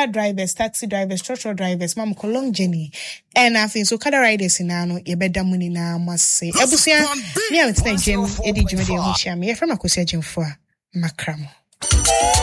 car drivers, taxi drivers, truck drivers, mam ko long journey. And I think so car riders in ano ye beda money na must say. Ebusia me a tena gym edi dwumade ho hia me. Ye from akosia gym for makram.